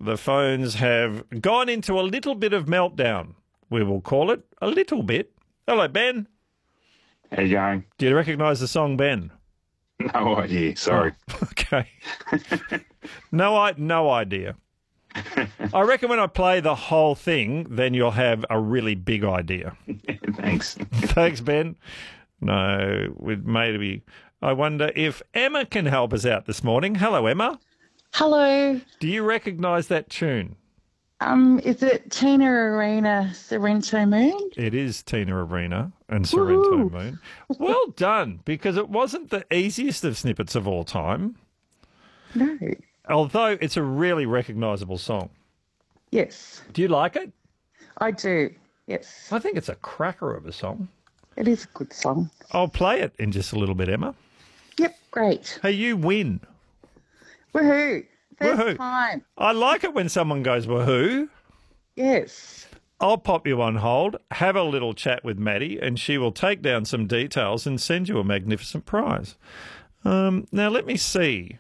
the phones have gone into a little bit of meltdown. We will call it a little bit. Hello, Ben. How you going? Do you recognise the song, Ben? No idea. Sorry. Oh, okay. No idea. I reckon when I play the whole thing, then you'll have a really big idea. Thanks. Thanks, Ben. No, maybe. I wonder if Emma can help us out this morning. Hello, Emma. Hello. Do you recognise that tune? Is it Tina Arena, Sorrento Moon? It is Tina Arena and Sorrento Moon. Well done, because it wasn't the easiest of snippets of all time. No. Although it's a really recognisable song. Yes. Do you like it? I do. Yes. I think it's a cracker of a song. It is a good song. I'll play it in just a little bit, Emma. Yep, great. Hey, you win. Woohoo. First Woohoo. time. I like it when someone goes, woohoo. Yes. I'll pop you on hold, have a little chat with Maddie, and she will take down some details and send you a magnificent prize. Now, let me see.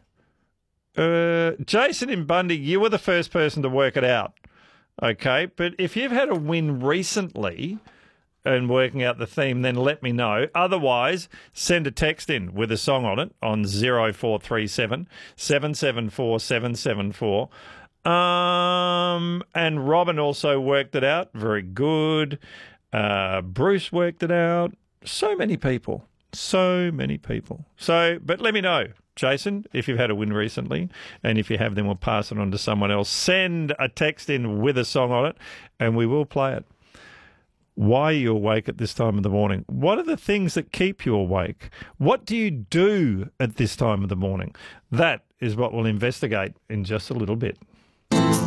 Jason in Bundy, you were the first person to work it out. Okay, but if you've had a win recently and working out the theme, then let me know. Otherwise, send a text in with a song on it on 0437 774 774. And Robin also worked it out. Very good. Bruce worked it out. So many people. So, but let me know, Jason, if you've had a win recently. And if you have, then we'll pass it on to someone else. Send a text in with a song on it, and we will play it. Why are you awake at this time of the morning? What are the things that keep you awake? What do you do at this time of the morning? That is what we'll investigate in just a little bit.